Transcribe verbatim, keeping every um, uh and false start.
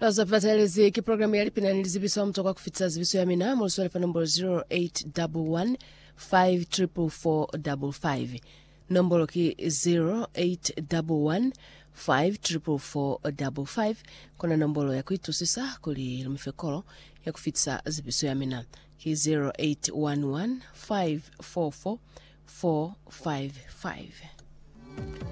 Laza patalezi ki programu ya lipina nilizibiso mtoka kufitsa zibiso ya mina muluswale pa nombolo zero eight one one five four four five five. Nombolo ki zero eight one one five four four five five. Kuna nombolo ya kuitu sisa kuli lumifekolo ya kufitsa zibiso ya mina ki zero eight one one five four four four five five.